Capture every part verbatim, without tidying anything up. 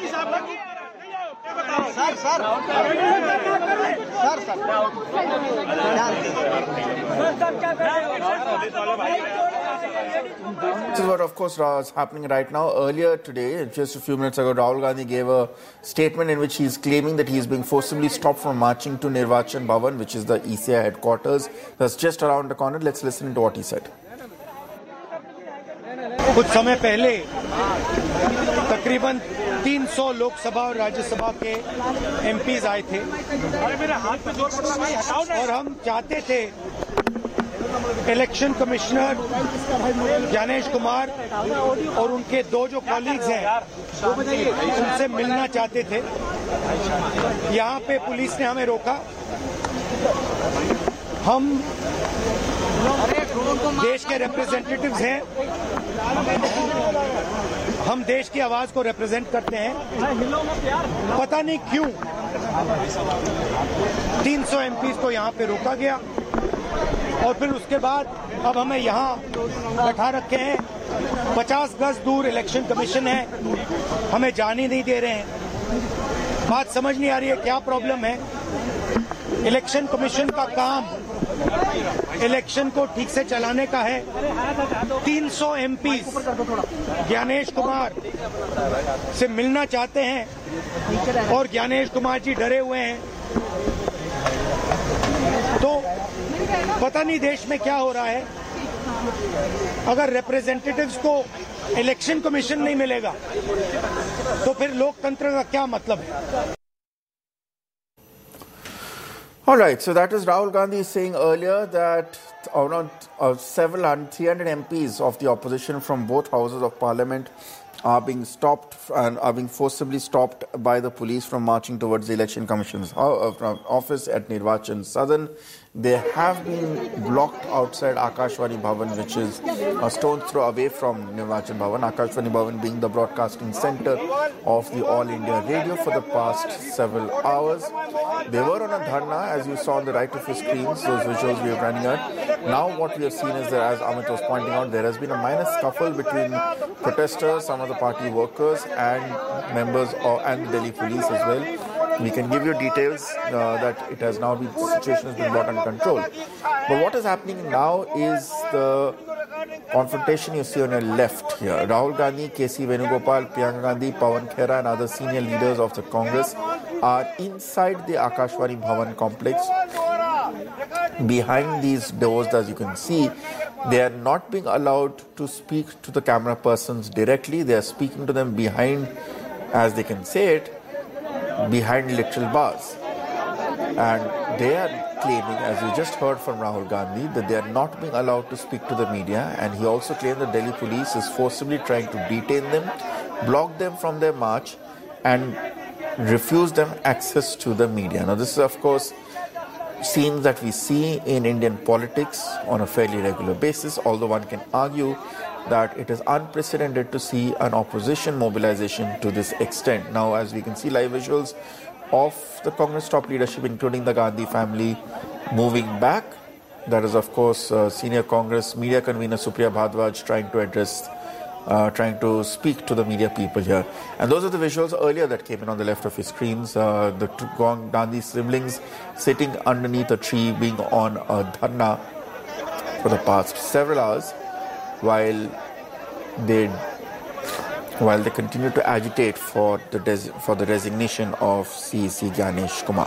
Sir sir sir This is what, of course, is happening right now. Earlier today, just a few minutes ago, Rahul Gandhi gave a statement in which he is claiming that he is being forcibly stopped from marching to Nirvachan Bhavan, which is the E C I headquarters. That's just around the corner. Let's listen to what he said. कुछ समय पहले तकरीबन तीन सौ लोकसभा और राज्यसभा के MPs आए थे और हम चाहते थे इलेक्शन कमिश्नर ज्ञानेश कुमार और उनके दो जो कॉलीग्स हैं उनसे मिलना चाहते थे। यहाँ पे पुलिस ने हमें रोका। हम देश के रिप्रेजेंटेटिव्स हैं, हम देश की आवाज को रिप्रेजेंट करते हैं। पता नहीं क्यों तीन सौ एमपीज को यहाँ पे रोका गया और फिर उसके बाद अब हमें यहाँ बैठा रखे हैं। पचास गज दूर इलेक्शन कमीशन है, हमें जाने नहीं दे रहे हैं। बात समझ नहीं आ रही है क्या प्रॉब्लम है। इलेक्शन कमीशन का काम इलेक्शन को ठीक से चलाने का है। तीन सौ एमपी ज्ञानेश कुमार से मिलना चाहते हैं और ज्ञानेश कुमार जी डरे हुए हैं। तो पता नहीं देश में क्या हो रहा है। अगर रिप्रेजेंटेटिव्स को इलेक्शन कमीशन नहीं मिलेगा तो फिर लोकतंत्र का क्या मतलब है। All right, so that is Rahul Gandhi saying earlier that around uh, several hundred, three hundred M Ps of the opposition from both houses of parliament are being stopped and are being forcibly stopped by the police from marching towards the election commission's office at Nirvachan Southern. They have been blocked outside Akashvani Bhavan, which is a stone's throw away from Nirvachan Bhavan. Akashvani Bhavan being the broadcasting center of the All India Radio for the past several hours. They were on a dharna, as you saw on the right of your screens, those visuals we are running at. Now what we have seen is that, as Amit was pointing out, there has been a minor scuffle between protesters, some of the party workers and members of, and the Delhi police as well. We can give you details uh, that it has now been, the situation has been brought under control. But what is happening now is the confrontation you see on your left here. Rahul Gandhi, K C Venugopal, Priyanka Gandhi, Pawan Khera and other senior leaders of the Congress are inside the Akashvani Bhavan complex. Behind these doors, as you can see, they are not being allowed to speak to the camera persons directly. They are speaking to them behind, as they can say it, behind literal bars. And they are claiming, as we just heard from Rahul Gandhi, that they are not being allowed to speak to the media. And he also claimed that Delhi police is forcibly trying to detain them, block them from their march and refuse them access to the media. Now this is, of course, scenes that we see in Indian politics on a fairly regular basis, although one can argue that it is unprecedented to see an opposition mobilization to this extent. Now, as we can see live visuals of the Congress top leadership, including the Gandhi family, moving back. That is, of course, uh, senior Congress media convener Supriya Bhardwaj trying to address, uh, trying to speak to the media people here. And those are the visuals earlier that came in on the left of your screens. Uh, the two Gandhi siblings sitting underneath a tree, being on a dharna for the past several hours, while they while they continue to agitate for the des- for the resignation of C E C Ganesh Kumar.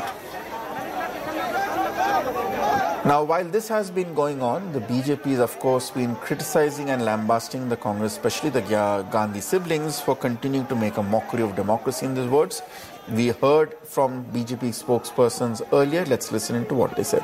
Now, while this has been going on, the B J P has, of course, been criticizing and lambasting the Congress, especially the Gandhi siblings, for continuing to make a mockery of democracy, in these words. We heard from B J P spokespersons earlier. Let's listen into what they said.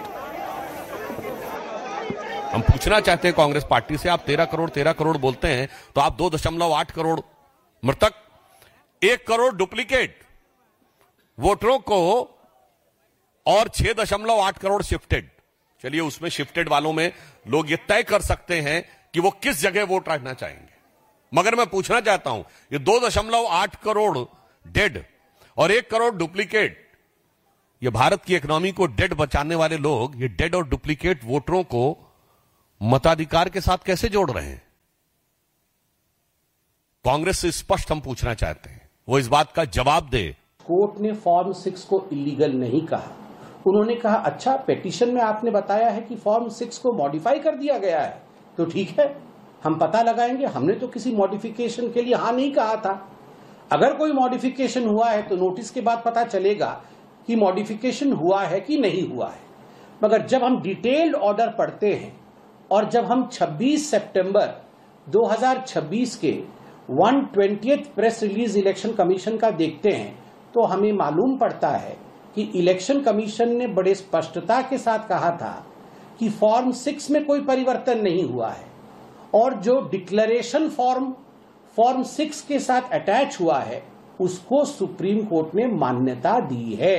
हम पूछना चाहते हैं Congress party से, आप तेरह करोड़ तेरह करोड़ बोलते हैं तो आप दो दशमलव आठ करोड़ मृतक, एक करोड़ डुप्लीकेट वोटरों को और छह दशमलव आठ करोड़ शिफ्टेड, चलिए उसमें शिफ्टेड वालों में लोग ये तय कर सकते हैं कि वो किस जगह वोट रखना चाहेंगे। मगर मैं पूछना चाहता हूं, ये दो दशमलव आठ करोड़ डेड और एक करोड़ डुप्लीकेट, ये भारत की इकोनॉमी को डेड बचाने वाले लोग ये डेड और डुप्लीकेट वोटरों को मताधिकार के साथ कैसे जोड़ रहे हैं? कांग्रेस से स्पष्ट हम पूछना चाहते हैं। वो इस बात का जवाब दे। कोर्ट ने फॉर्म सिक्स को इलीगल नहीं कहा। उन्होंने कहा अच्छा पेटिशन में आपने बताया है कि फॉर्म सिक्स को मॉडिफाई कर दिया गया है, तो ठीक है हम पता लगाएंगे, हमने तो किसी मॉडिफिकेशन के लिए हाँ नहीं कहा था। अगर कोई मॉडिफिकेशन हुआ है तो नोटिस के बाद पता चलेगा कि मॉडिफिकेशन हुआ है कि नहीं हुआ है। मगर जब हम डिटेल्ड ऑर्डर पढ़ते हैं और जब हम छब्बीस सितंबर दो हज़ार छब्बीस के एक सौ बीसवें प्रेस रिलीज इलेक्शन कमीशन का देखते हैं तो हमें मालूम पड़ता है कि इलेक्शन कमीशन ने बड़े स्पष्टता के साथ कहा था कि फॉर्म सिक्स में कोई परिवर्तन नहीं हुआ है और जो डिक्लेरेशन फॉर्म फॉर्म सिक्स के साथ अटैच हुआ है उसको सुप्रीम कोर्ट ने मान्यता दी है।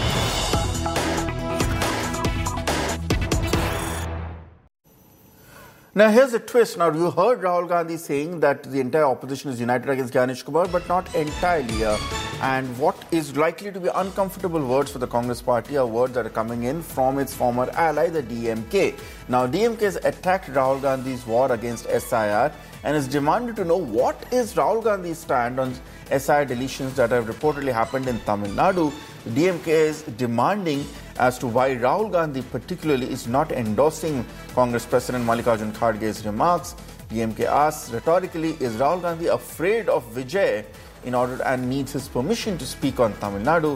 Now here's a twist. Now you heard Rahul Gandhi saying that the entire opposition is united against Gyanesh Kumar, but not entirely. Uh, and what is likely to be uncomfortable words for the Congress party are words that are coming in from its former ally, the D M K. Now D M K has attacked Rahul Gandhi's war against S I R and is demanded to know what is Rahul Gandhi's stand on S I R deletions that have reportedly happened in Tamil Nadu. The D M K is demanding as to why Rahul Gandhi particularly is not endorsing Congress President Mallikarjun Kharge's remarks. D M K asks rhetorically, is Rahul Gandhi afraid of Vijay in order to, and needs his permission to speak on Tamil Nadu?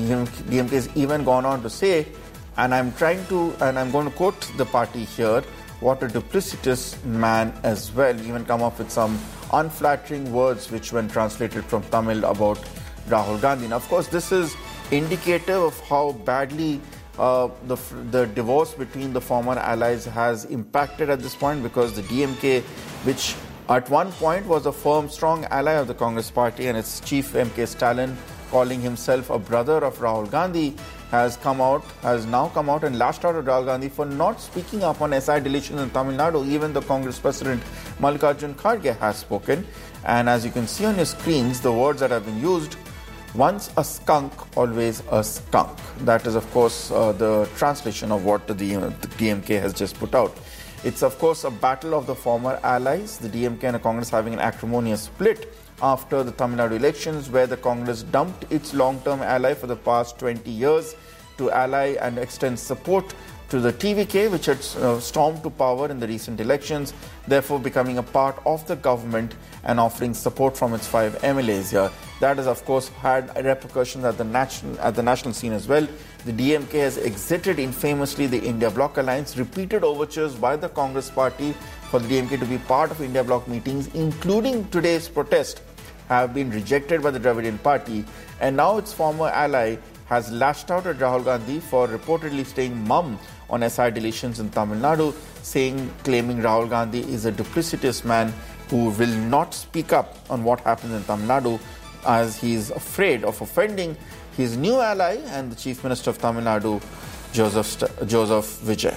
D M K has even gone on to say, and I'm trying to, and I'm going to quote the party here, what a duplicitous man as well. Even come up with some unflattering words which when translated from Tamil about Rahul Gandhi. Now, of course, this is indicative of how badly uh, the, the divorce between the former allies has impacted at this point, because the D M K, which at one point was a firm, strong ally of the Congress party, and its chief M K Stalin, calling himself a brother of Rahul Gandhi, has come out, has now come out and lashed out at Rahul Gandhi for not speaking up on S I deletions in Tamil Nadu. Even the Congress president Mallikarjun Kharge has spoken, and as you can see on your screens, the words that have been used: once a skunk, always a skunk. That is, of course, uh, the translation of what the D M K has just put out. It's, of course, a battle of the former allies, the D M K and the Congress having an acrimonious split after the Tamil Nadu elections, where the Congress dumped its long-term ally for the past twenty years to ally and extend support to the T V K, which had uh, stormed to power in the recent elections, therefore becoming a part of the government and offering support from its five M L As here. That has, of course, had repercussions at the national at the national scene as well. The D M K has exited infamously the India Bloc alliance. Repeated overtures by the Congress party for the D M K to be part of India Bloc meetings, including today's protest, have been rejected by the Dravidian party. And now its former ally has lashed out at Rahul Gandhi for reportedly staying mum on S I deletions in Tamil Nadu, saying, claiming Rahul Gandhi is a duplicitous man who will not speak up on what happens in Tamil Nadu, as he is afraid of offending his new ally and the Chief Minister of Tamil Nadu, Joseph, St- Joseph Vijay.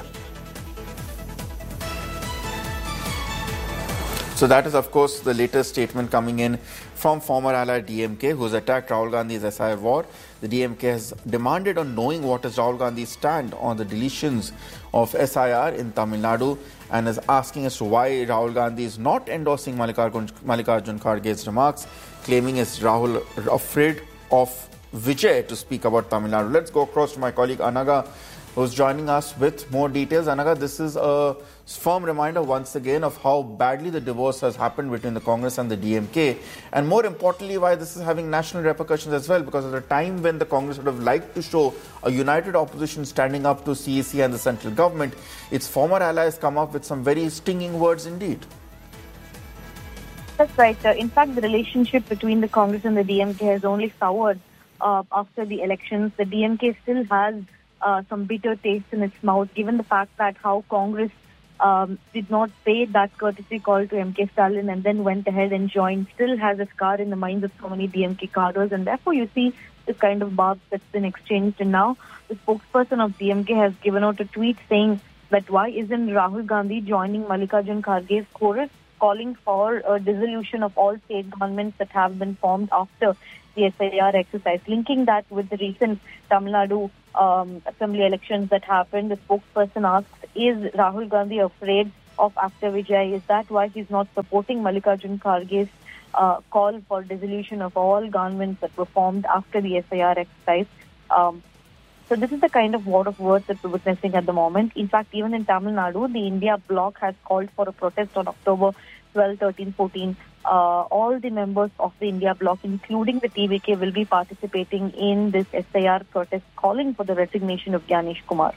So that is, of course, the latest statement coming in from former ally D M K, who has attacked Rahul Gandhi's S I R war. The D M K has demanded on knowing what is Rahul Gandhi's stand on the deletions of S I R in Tamil Nadu, and is asking as to why Rahul Gandhi is not endorsing Mallikarjun, Mallikarjun Kharge's remarks, claiming is Rahul afraid of Vijay to speak about Tamil Nadu. Let's go across to my colleague Anaga, who's joining us with more details. Anaga, this is a firm reminder once again of how badly the divorce has happened between the Congress and the D M K, and more importantly why this is having national repercussions as well, because at a time when the Congress would have liked to show a united opposition standing up to C E C and the central government, its former allies come up with some very stinging words indeed. That's right. Uh, in fact, the relationship between the Congress and the D M K has only soured uh, after the elections. The D M K still has uh, some bitter taste in its mouth, given the fact that how Congress um, did not pay that courtesy call to M K Stalin and then went ahead and joined, still has a scar in the minds of so many D M K cadres, and therefore you see this kind of barb that's been exchanged. And now the spokesperson of D M K has given out a tweet saying that why isn't Rahul Gandhi joining Mallikarjun Kharge's chorus, calling for a dissolution of all state governments that have been formed after the S I R exercise, linking that with the recent Tamil Nadu um, assembly elections that happened. The spokesperson asks, is Rahul Gandhi afraid of after Vijay? Is that why he's not supporting Mallikarjun Kharge's uh, call for dissolution of all governments that were formed after the S I R exercise. Um, so this is the kind of war of words that we're witnessing at the moment. In fact, even in Tamil Nadu, the India bloc has called for a protest on October twelfth, thirteenth, fourteenth. Uh, all the members of the India bloc, including the T V K, will be participating in this S I R protest calling for the resignation of Gyanesh Kumar.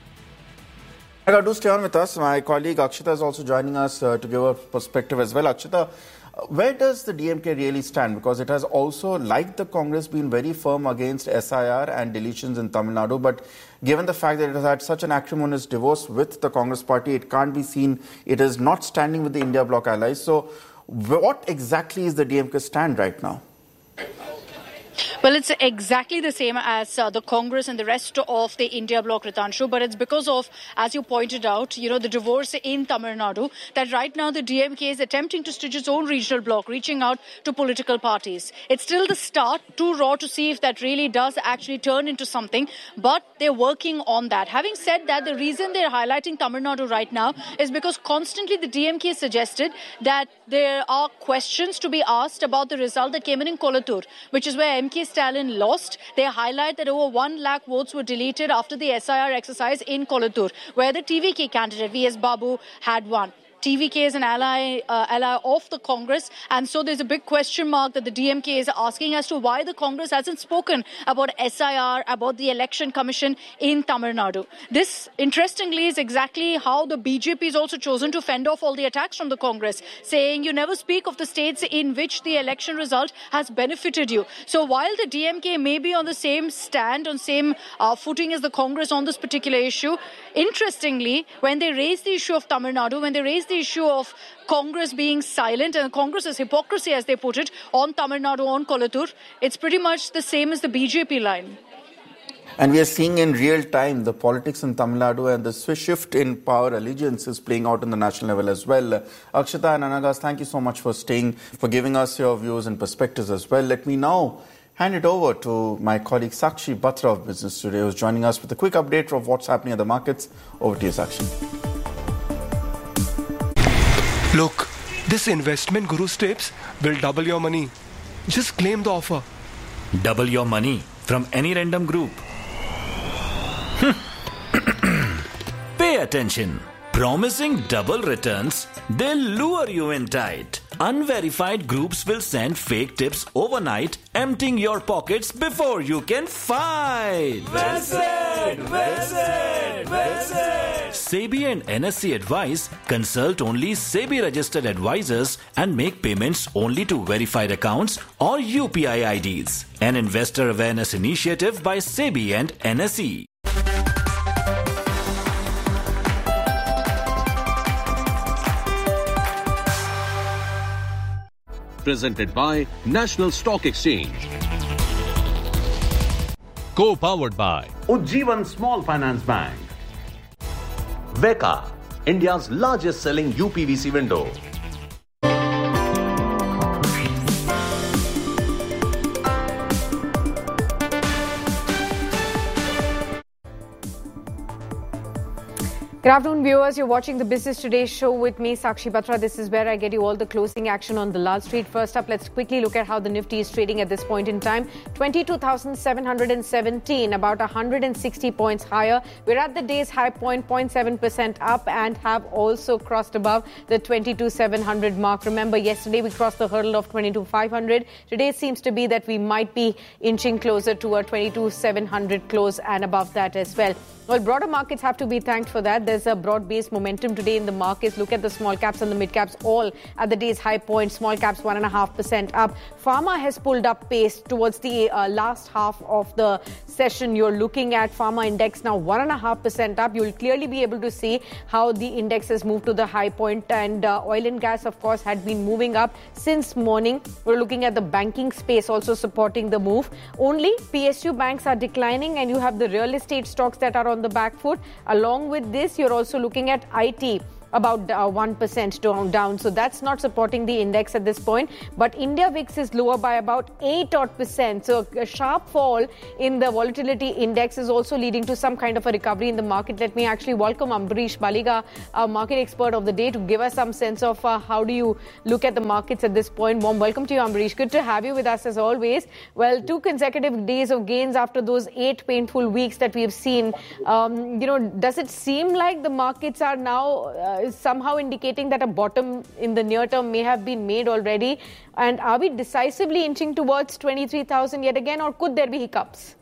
Do stay on with us. My colleague Akshita is also joining us uh, to give a perspective as well. Akshita, where does the D M K really stand? Because it has also, like the Congress, been very firm against S I R and deletions in Tamil Nadu. But given the fact that it has had such an acrimonious divorce with the Congress party, it can't be seen. It is not standing with the India bloc allies. So what exactly is the D M K stand right now? Well, it's exactly the same as uh, the Congress and the rest of the India bloc, Ritanshu, but it's because of, as you pointed out, you know, the divorce in Tamil Nadu, that right now the D M K is attempting to stitch its own regional bloc, reaching out to political parties. It's still the start, too raw to see if that really does actually turn into something, but they're working on that. Having said that, the reason they're highlighting Tamil Nadu right now is because constantly the D M K suggested that there are questions to be asked about the result that came in in Kolattur, which is where M K Stalin lost. They highlight that over one lakh votes were deleted after the S I R exercise in Kolattur, where the T V K candidate V S Babu had won. T V K is an ally, uh, ally of the Congress, and so there's a big question mark that the D M K is asking as to why the Congress hasn't spoken about S I R, about the Election Commission in Tamil Nadu. This, interestingly, is exactly how the B J P is also chosen to fend off all the attacks from the Congress, saying you never speak of the states in which the election result has benefited you. So while the D M K may be on the same stand, on same uh, footing as the Congress on this particular issue, interestingly, when they raise the issue of Tamil Nadu, when they raise the issue of Congress being silent and Congress's hypocrisy, as they put it, on Tamil Nadu, on Kolattur, it's pretty much the same as the B J P line. And we are seeing in real time the politics in Tamil Nadu and the shift in power allegiance is playing out on the national level as well. Akshita and Anagas, thank you so much for staying, for giving us your views and perspectives as well. Let me now hand it over to my colleague Sakshi Batra of Business Today, who's joining us with a quick update of what's happening at the markets. Over to you, Sakshi. Look, this investment Guru's tips will double your money. Just claim the offer. Double your money from any random group. Pay attention. Promising double returns, they'll lure you in tight. Unverified groups will send fake tips overnight, emptying your pockets before you can fight. Visit! Visit! Visit! SEBI and N S E advise, consult only SEBI registered advisors and make payments only to verified accounts or U P I I Ds. An investor awareness initiative by SEBI and N S E. Presented by National Stock Exchange. Co-powered by Ujjivan Small Finance Bank. Veka, India's largest selling U P V C window. Good afternoon, viewers. You're watching the Business Today show with me, Sakshi Batra. This is where I get you all the closing action on Dalal Street. First up, let's quickly look at how the Nifty is trading at this point in time. twenty-two thousand seven hundred seventeen, about one hundred sixty points higher. We're at the day's high point, zero point seven percent up, and have also crossed above the twenty-two thousand seven hundred mark. Remember, yesterday we crossed the hurdle of twenty-two thousand five hundred. Today it seems to be that we might be inching closer to a twenty-two thousand seven hundred close and above that as well. Well, broader markets have to be thanked for that. There's a broad-based momentum today in the markets. Look at the small caps and the mid caps, all at the day's high point. Small caps one and a half percent up. Pharma has pulled up pace towards the uh, last half of the session. You're looking at Pharma index now one and a half percent up. You'll clearly be able to see how the index has moved to the high point. And uh, oil and gas, of course, had been moving up since morning. We're looking at the banking space also supporting the move. Only P S U banks are declining, and you have the real estate stocks that are on the back foot. Along with this, you're also looking at I T. about uh, one percent down, down. So that's not supporting the index at this point. But India V I X is lower by about eight odd percent. So a sharp fall in the volatility index is also leading to some kind of a recovery in the market. Let me actually welcome Ambarish Baliga, our market expert of the day, to give us some sense of uh, how do you look at the markets at this point. Warm welcome to you, Ambarish. Good to have you with us as always. Well, two consecutive days of gains after those eight painful weeks that we have seen. Um, you know, does it seem like the markets are now uh, somehow indicating that a bottom in the near term may have been made already? And are we decisively inching towards twenty-three thousand yet again, or could there be hiccups?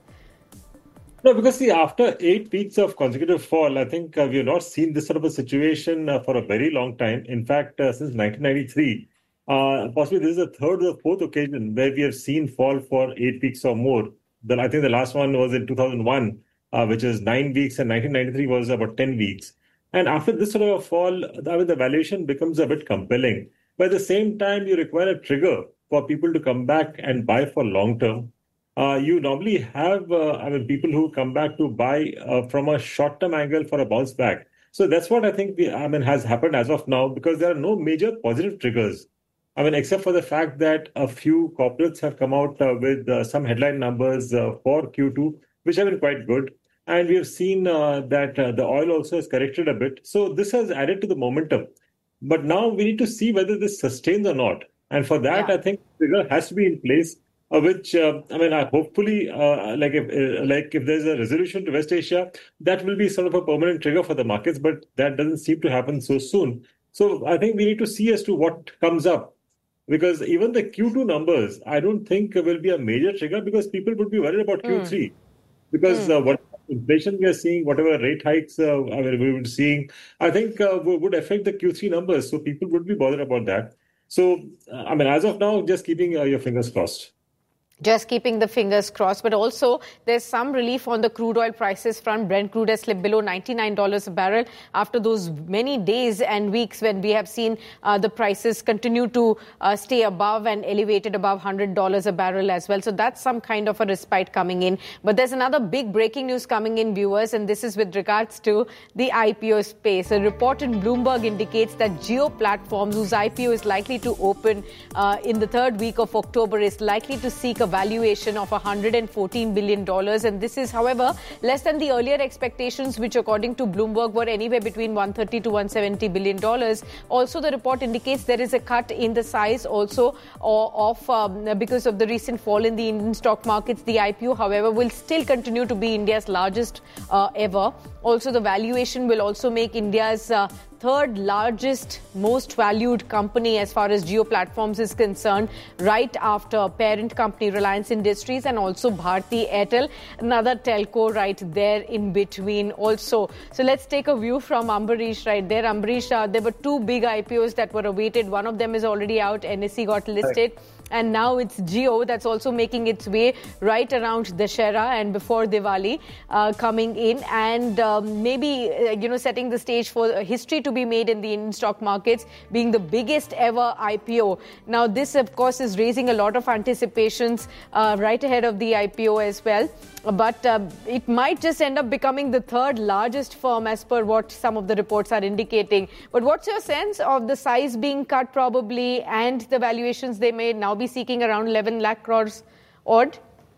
No, because see, after eight weeks of consecutive fall, I think uh, we have not seen this sort of a situation uh, for a very long time. In fact, uh, since nineteen ninety-three, uh, possibly this is the third or fourth occasion where we have seen fall for eight weeks or more. The, I think the last one was in two thousand one, uh, which is nine weeks, and nineteen ninety-three was about ten weeks. And after this sort of a fall, I mean, the valuation becomes a bit compelling. But at the same time, you require a trigger for people to come back and buy for long term. Uh, you normally have, uh, I mean, people who come back to buy uh, from a short-term angle for a bounce back. So that's what I think, we, I mean, has happened as of now, because there are no major positive triggers. I mean, except for the fact that a few corporates have come out uh, with uh, some headline numbers uh, for Q two, which have been quite good. And we have seen uh, that uh, the oil also has corrected a bit. So this has added to the momentum. But now we need to see whether this sustains or not. And for that, yeah. I think the trigger has to be in place. Uh, which uh, I mean, I hopefully, uh, like if uh, like if there's a resolution to West Asia, that will be sort of a permanent trigger for the markets. But that doesn't seem to happen so soon. So I think we need to see as to what comes up, because even the Q two numbers, I don't think will be a major trigger, because people would be worried about Q three, mm. because mm. Uh, what inflation we are seeing, whatever rate hikes uh, I mean, we were seeing, I think uh, would affect the Q three numbers. So people would be bothered about that. So uh, I mean, as of now, just keeping uh, your fingers crossed. Just keeping the fingers crossed. But also, there's some relief on the crude oil prices front. Brent crude has slipped below ninety-nine dollars a barrel after those many days and weeks when we have seen uh, the prices continue to uh, stay above and elevated above one hundred dollars a barrel as well. So that's some kind of a respite coming in. But there's another big breaking news coming in, viewers, and this is with regards to the I P O space. A report in Bloomberg indicates that Jio Platforms, whose I P O is likely to open uh, in the third week of October, is likely to seek a valuation of one hundred fourteen billion dollars. And this is, however, less than the earlier expectations, which according to Bloomberg were anywhere between one hundred thirty to one hundred seventy billion dollars. Also, the report indicates there is a cut in the size also of, um, because of the recent fall in the Indian stock markets. The I P O, however, will still continue to be India's largest uh, ever. Also, the valuation will also make India's uh, third largest, most valued company as far as Jio Platforms is concerned, right after parent company Reliance Industries and also Bharti Airtel, another telco right there in between also. So let's take a view from Ambarish right there. Ambarish, uh, there were two big I P Os that were awaited. One of them is already out. N S E got listed. Right. And now it's Jio that's also making its way right around Dussehra and before Diwali uh, coming in, and um, maybe, uh, you know, setting the stage for a history to be made in the Indian stock markets, being the biggest ever I P O. Now, this, of course, is raising a lot of anticipations uh, right ahead of the I P O as well. But uh, it might just end up becoming the third largest firm as per what some of the reports are indicating. But what's your sense of the size being cut probably and the valuations they may now be seeking around eleven lakh crores odd?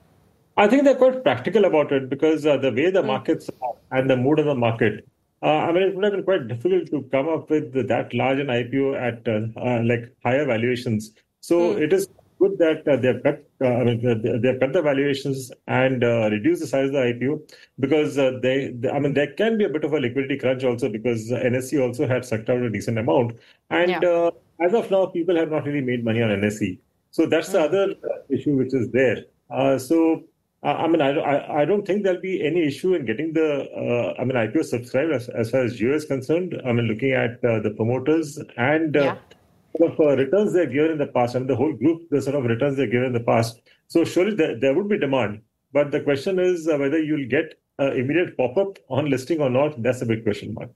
I think they're quite practical about it, because uh, the way the mm. markets are and the mood of the market, uh, I mean, it would have been quite difficult to come up with that large an I P O at uh, uh, like higher valuations. So mm. it is good that uh, they've cut, uh, I mean, they've cut the valuations and uh, reduced the size of the I P O, because uh, they, they, I mean, there can be a bit of a liquidity crunch also, because N S E also had sucked out a decent amount. And yeah. uh, as of now, people have not really made money on N S E. So that's mm. the other issue which is there. Uh, so, uh, I mean, I, I, I don't think there'll be any issue in getting the, uh, I mean, I P O subscribed as, as far as Jio is concerned. I mean, looking at uh, the promoters and uh, yeah. sort of uh, returns they've given in the past, I mean, the whole group, the sort of returns they've given in the past. So surely there, there would be demand. But the question is uh, whether you'll get uh, immediate pop-up on listing or not. That's a big question mark.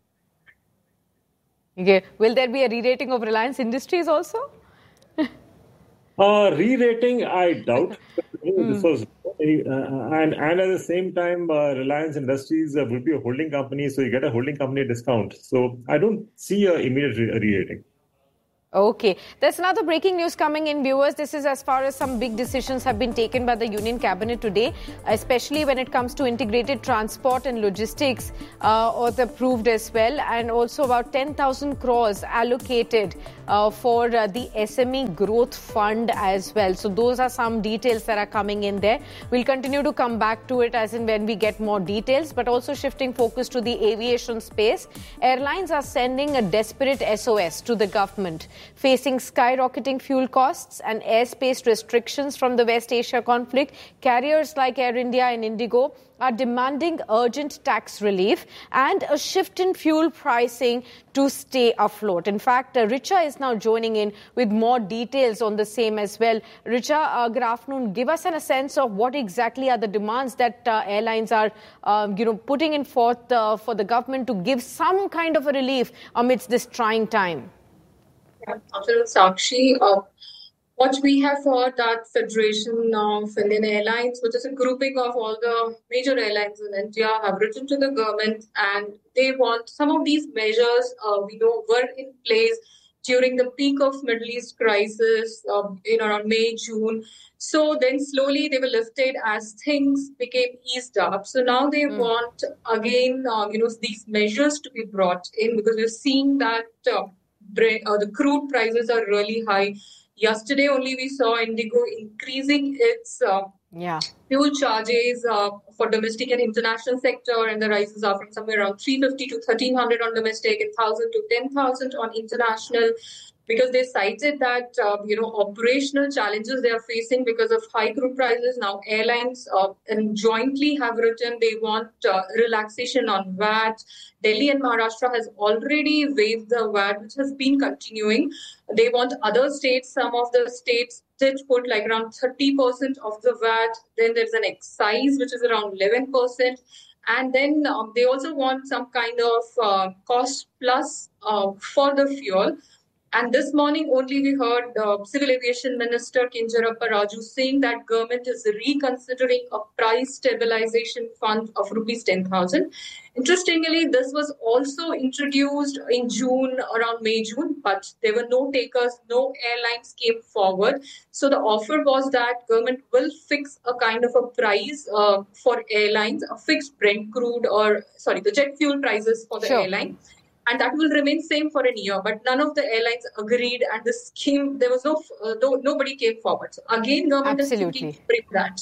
Okay. Will there be a re-rating of Reliance Industries also? Uh, re-rating, I doubt. Mm. This was, uh, and and at the same time, uh, Reliance Industries uh, will be a holding company, so you get a holding company discount. So I don't see an immediate re- re-rating. Okay. There's another breaking news coming in, viewers. This is as far as some big decisions have been taken by the Union Cabinet today, especially when it comes to integrated transport and logistics, uh, or the approved as well, and also about ten thousand crores allocated uh, for uh, the S M E Growth Fund as well. So those are some details that are coming in there. We'll continue to come back to it as and when we get more details, but also shifting focus to the aviation space. Airlines are sending a desperate S O S to the government. Facing skyrocketing fuel costs and airspace restrictions from the West Asia conflict, carriers like Air India and Indigo are demanding urgent tax relief and a shift in fuel pricing to stay afloat. In fact, uh, Richa is now joining in with more details on the same as well. Richa, uh, good afternoon. Give us an, a sense of what exactly are the demands that uh, airlines are uh, you know, putting in forth uh, for the government to give some kind of a relief amidst this trying time. After Sakshi, uh, what we have heard that Federation of Indian Airlines, which is a grouping of all the major airlines in India, have written to the government, and they want some of these measures uh, we know were in place during the peak of Middle East crisis uh, in around May, June. So then slowly they were lifted as things became eased up. So now they mm. want again, uh, you know, these measures to be brought in, because we're seeing that uh, Uh, the crude prices are really high. Yesterday only we saw Indigo increasing its uh, yeah. fuel charges uh, for domestic and international sector, and the rises are from somewhere around three fifty to thirteen hundred on domestic and one thousand to ten thousand on international, because they cited that, uh, you know, operational challenges they are facing because of high crude prices. Now, airlines uh, and jointly have written they want uh, relaxation on V A T. Delhi and Maharashtra has already waived the V A T, which has been continuing. They want other states, some of the states did put like around thirty percent of the V A T. Then there's an excise, which is around eleven percent. And then um, they also want some kind of uh, cost plus uh, for the fuel. And this morning only we heard uh, Civil Aviation Minister Kinjarappa Raju saying that government is reconsidering a price stabilization fund of rupees ten thousand. Interestingly, this was also introduced in June, around May, June, but there were no takers, no airlines came forward. So the offer was that government will fix a kind of a price uh, for airlines, a fixed Brent crude or, sorry, the jet fuel prices for the sure. airline. And that will remain same for a year. But none of the airlines agreed, and the scheme, there was no, uh, no nobody came forward. So again, government Absolutely. is thinking to bring that.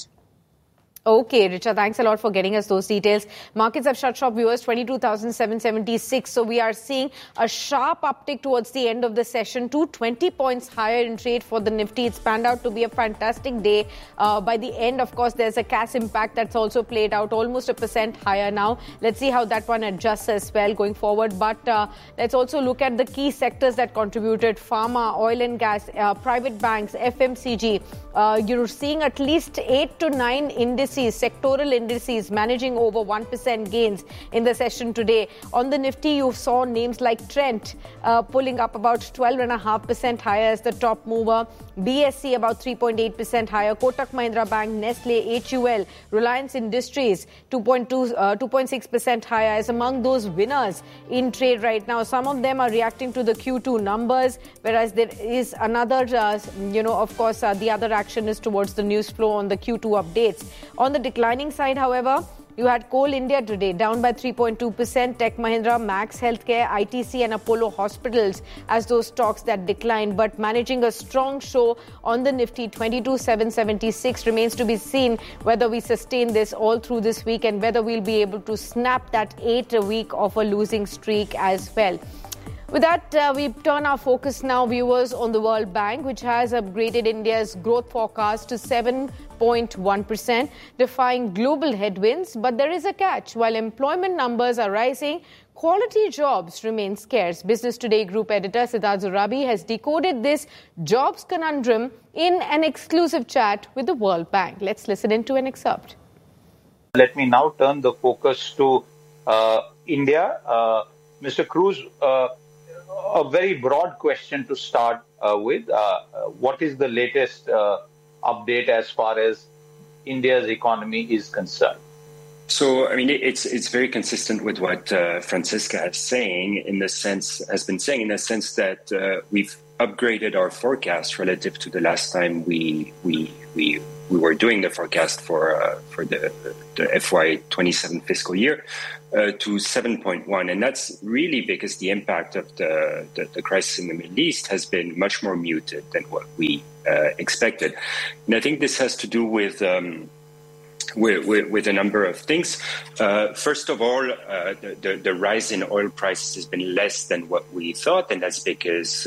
Okay, Richa, thanks a lot for getting us those details. Markets have shut shop, viewers, twenty-two thousand seven hundred seventy-six. So we are seeing a sharp uptick towards the end of the session, to twenty points higher in trade for the Nifty. It's panned out to be a fantastic day. Uh, by the end, of course, there's a cash impact that's also played out, almost a percent higher now. Let's see how that one adjusts as well going forward. But uh, let's also look at the key sectors that contributed: pharma, oil and gas, uh, private banks, F M C G. Uh, you're seeing at least eight to nine indices, sectoral indices, managing over one percent gains in the session today. On the Nifty, you saw names like Trent uh, pulling up about twelve point five percent higher as the top mover. B S C about three point eight percent higher. Kotak Mahindra Bank, Nestle, H U L, Reliance Industries two point two, uh, two point six percent higher as among those winners in trade right now. Some of them are reacting to the Q two numbers, whereas there is another, uh, you know, of course, uh, the other action is towards the news flow on the Q two updates. On the declining side, however, you had Coal India today down by three point two percent, Tech Mahindra, Max Healthcare, I T C and Apollo Hospitals as those stocks that declined, but managing a strong show on the Nifty. Twenty-two thousand seven hundred seventy-six remains to be seen whether we sustain this all through this week and whether we'll be able to snap that eight week of a losing streak as well. With that, uh, we turn our focus now, viewers, on the World Bank, which has upgraded India's growth forecast to seven point one percent, defying global headwinds. But there is a catch. While employment numbers are rising, quality jobs remain scarce. Business Today Group editor Siddharth Zurabi has decoded this jobs conundrum in an exclusive chat with the World Bank. Let's listen into an excerpt. Let me now turn the focus to uh, India. Uh, Mister Cruz, uh, a very broad question to start uh, with. Uh, what is the latest uh, update as far as India's economy is concerned? So, I mean, it's it's very consistent with what uh, Francisca is saying in the sense, has been saying in the sense that uh, we've upgraded our forecast relative to the last time we we we we were doing the forecast for uh, for the the F Y twenty-seven fiscal year uh, to seven point one, and that's really because the impact of the, the the crisis in the Middle East has been much more muted than what we uh, expected, and I think this has to do with. Um, With, with, with a number of things. Uh, first of all, uh, the, the, the rise in oil prices has been less than what we thought, and that's because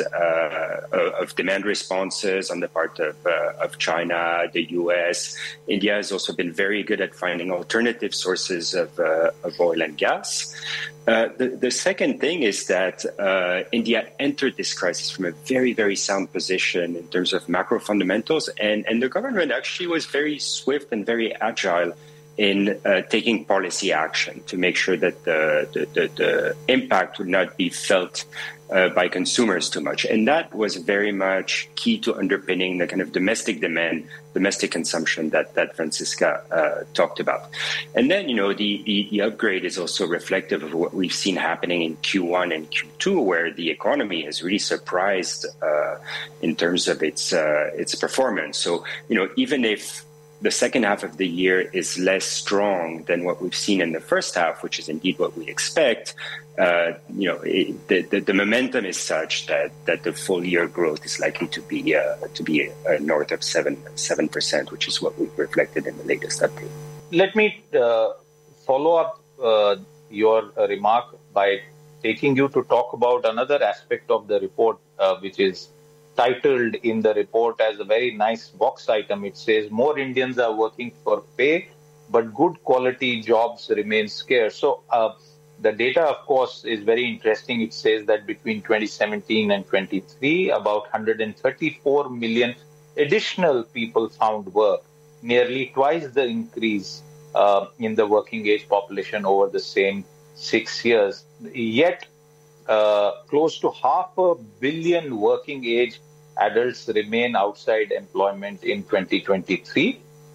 uh, of demand responses on the part of, uh, of China, the U S. India has also been very good at finding alternative sources of, uh, of oil and gas. Uh, the, the second thing is that uh, India entered this crisis from a very, very sound position in terms of macro fundamentals, and, and the government actually was very swift and very agile in uh, taking policy action to make sure that the, the, the, the impact would not be felt uh, by consumers too much. And that was very much key to underpinning the kind of domestic demand, domestic consumption that, that Francisca uh, talked about. And then, you know, the, the, the upgrade is also reflective of what we've seen happening in Q one and Q two, where the economy has really surprised uh, in terms of its uh, its performance. So, you know, even if the second half of the year is less strong than what we've seen in the first half, which is indeed what we expect. Uh, you know, it, the, the the momentum is such that, that the full year growth is likely to be uh, to be uh, north of seven seven percent, which is what we've reflected in the latest update. Let me uh, follow up uh, your uh, remark by taking you to talk about another aspect of the report, uh, which is titled in the report as a very nice box item. It says, more Indians are working for pay, but good quality jobs remain scarce. So uh, the data, of course, is very interesting. It says that between twenty seventeen and twenty-three, about one hundred thirty-four million additional people found work, nearly twice the increase uh, in the working age population over the same six years. Yet, Uh, close to half a billion working age adults remain outside employment in twenty twenty-three.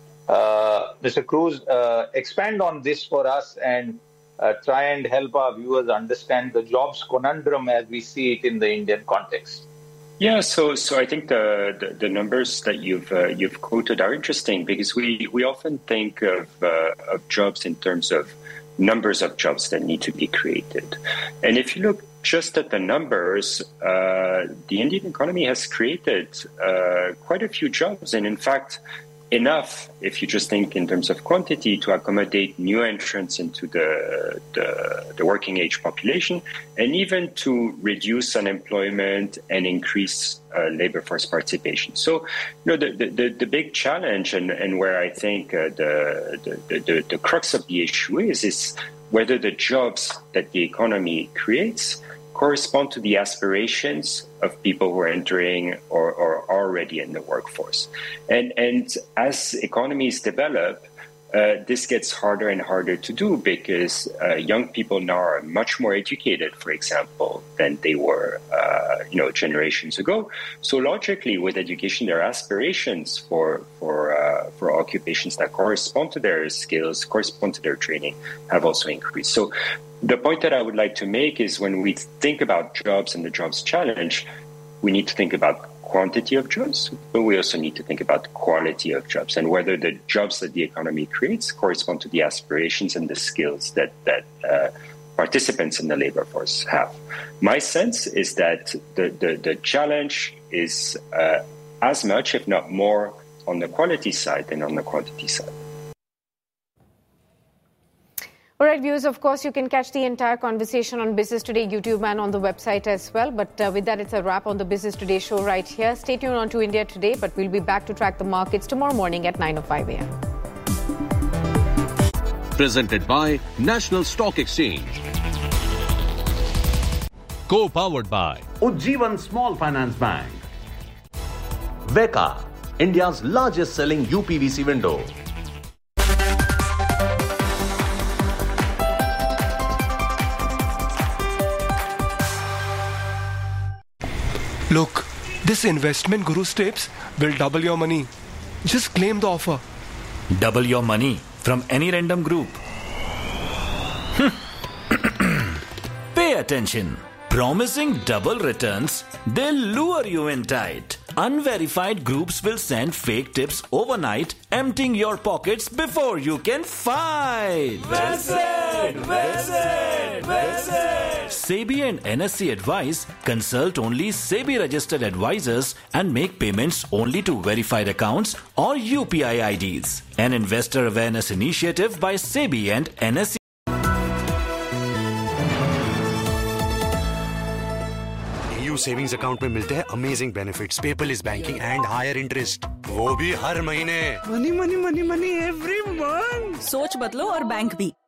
Uh, Mister Cruz, uh, expand on this for us and uh, try and help our viewers understand the jobs conundrum as we see it in the Indian context. Yeah, so so I think the the, the numbers that you've uh, you've quoted are interesting because we, we often think of uh, of jobs in terms of numbers of jobs that need to be created, and if you look just at the numbers, uh, the Indian economy has created uh, quite a few jobs, and in fact, enough, if you just think in terms of quantity, to accommodate new entrants into the, the, the working age population, and even to reduce unemployment and increase uh, labor force participation. So, you know, the, the, the big challenge and, and where I think uh, the, the, the, the crux of the issue is, is whether the jobs that the economy creates correspond to the aspirations of people who are entering or, or already in the workforce. And, and as economies develop, uh, this gets harder and harder to do because uh, young people now are much more educated, for example, than they were, uh, you know, generations ago. So logically, with education, their aspirations for for uh, for occupations that correspond to their skills, correspond to their training, have also increased. So the point that I would like to make is when we think about jobs and the jobs challenge, we need to think about quantity of jobs, but we also need to think about quality of jobs and whether the jobs that the economy creates correspond to the aspirations and the skills that, that uh, participants in the labor force have. My sense is that the, the, the challenge is uh, as much, if not more, on the quality side than on the quantity side. All right, viewers, of course, you can catch the entire conversation on Business Today YouTube and on the website as well. But uh, with that, it's a wrap on the Business Today show right here. Stay tuned on to India Today, but we'll be back to track the markets tomorrow morning at nine oh five a.m. Presented by National Stock Exchange. Co-powered by Ujjivan Small Finance Bank. Veka, India's largest selling U P V C window. Look, this investment Guru's tips will double your money. Just claim the offer. Double your money from any random group. Pay attention. Promising double returns, they'll lure you in tight. Unverified groups will send fake tips overnight, emptying your pockets before you can fight. Visit! Visit! Visit! SEBI and N S E advise consult only SEBI registered advisors and make payments only to verified accounts or U P I I Ds. An investor awareness initiative by SEBI and N S E. Savings account में मिलते हैं amazing benefits, paperless banking and higher interest, वो भी हर महीने। Money money money money every month. सोच बदलो और bank भी।